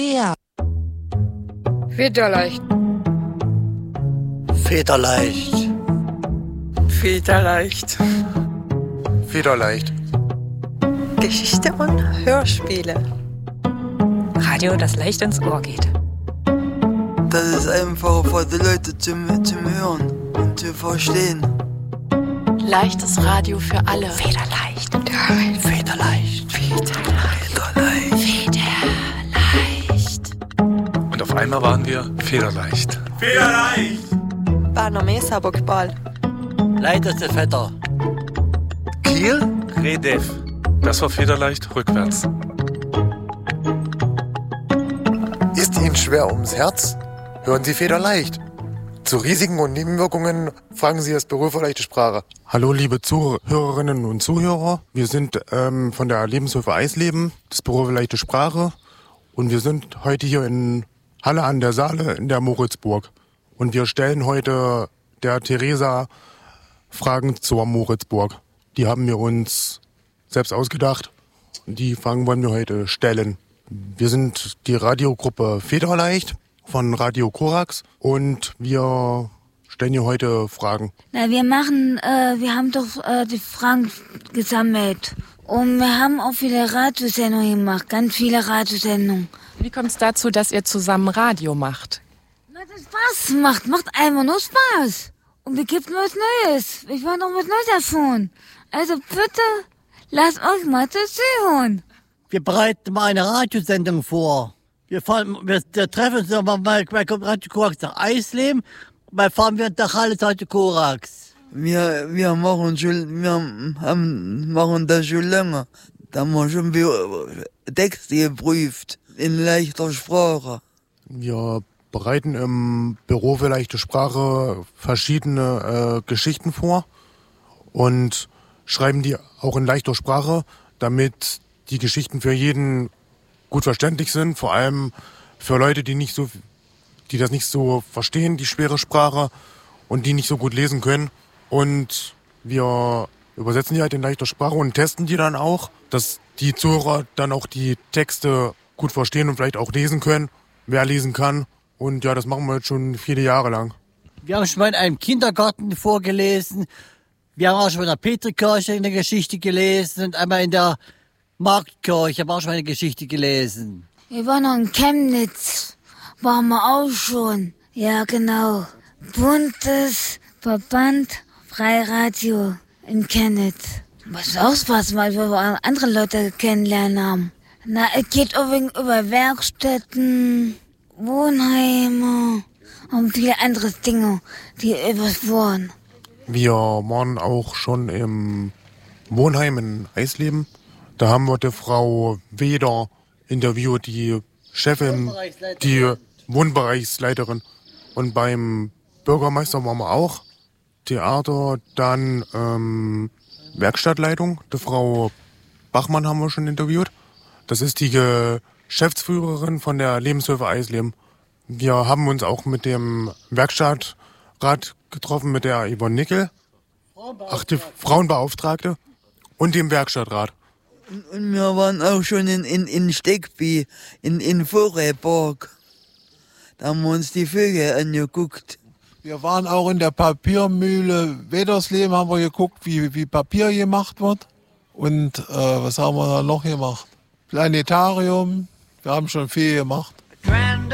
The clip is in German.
Ja. Federleicht. Federleicht. Federleicht. Federleicht. Geschichte und Hörspiele. Radio, das leicht ins Ohr geht. Das ist einfach für die Leute zum Hören und zu verstehen. Leichtes Radio für alle. Federleicht. Federleicht. Federleicht. Und auf einmal waren wir federleicht. Federleicht! Barnomesa Bockball. Leichteste Vetter. Kiel? Redev. Das war federleicht rückwärts. Ist Ihnen schwer ums Herz? Hören Sie federleicht. Zu Risiken und Nebenwirkungen fragen Sie das Büro für leichte Sprache. Hallo liebe Zuhörerinnen und Zuhörer, wir sind von der Lebenshilfe Eisleben, das Büro für leichte Sprache, und wir sind heute hier in Halle an der Saale in der Moritzburg. Und wir stellen heute der Theresa Fragen zur Moritzburg. Die haben wir uns selbst ausgedacht und die Fragen wollen wir heute stellen. Wir sind die Radiogruppe Federleicht von Radio Korax und wir stellen hier heute Fragen. Na, wir haben doch die Fragen gesammelt. Und wir haben auch viele Radiosendungen gemacht, ganz viele Radiosendungen. Wie kommt es dazu, dass ihr zusammen Radio macht? Na, das Spaß macht einfach nur Spaß. Und wir geben was Neues. Ich will noch was Neues erfahren. Also bitte, lasst euch mal zu hören. Wir bereiten mal eine Radiosendung vor. Wir treffen uns nochmal bei Radio Korax nach Eisleben. Dann fahren wir nach Halle zu Radio Korax. Wir machen das schon länger. Da haben wir schon Texte geprüft. In leichter Sprache. Wir bereiten im Büro für leichte Sprache verschiedene Geschichten vor und schreiben die auch in leichter Sprache, damit die Geschichten für jeden gut verständlich sind, vor allem für Leute, die das nicht so verstehen, die schwere Sprache, und die nicht so gut lesen können. Und wir übersetzen die halt in leichter Sprache und testen die dann auch, dass die Zuhörer dann auch die Texte gut verstehen und vielleicht auch lesen können, wer lesen kann. Und ja, das machen wir jetzt schon viele Jahre lang. Wir haben schon mal in einem Kindergarten vorgelesen. Wir haben auch schon in der Petrikirche eine Geschichte gelesen und einmal in der Marktkirche haben wir auch schon mal eine Geschichte gelesen. Wir waren noch in Chemnitz. Waren wir auch schon. Ja, genau. Bundesverband Freiradio in Chemnitz. Was ist auch Spaß, weil wir andere Leute kennenlernen haben. Na, es geht über Werkstätten, Wohnheime und viele andere Dinge, die übers waren. Wir waren auch schon im Wohnheim in Eisleben. Da haben wir die Frau Weder interviewt, die Chefin, die Wohnbereichsleiterin. Und beim Bürgermeister waren wir auch. Theater, dann Werkstattleitung. Die Frau Bachmann haben wir schon interviewt. Das ist die Geschäftsführerin von der Lebenshilfe Eisleben. Wir haben uns auch mit dem Werkstattrat getroffen, mit der Yvonne Nickel, die Frauenbeauftragte, und dem Werkstattrat. Und wir waren auch schon in Steckby, in Vorreburg. Da haben wir uns die Vögel angeguckt. Wir waren auch in der Papiermühle Wedersleben, haben wir geguckt, wie Papier gemacht wird. Und was haben wir da noch gemacht? Planetarium, wir haben schon viel gemacht.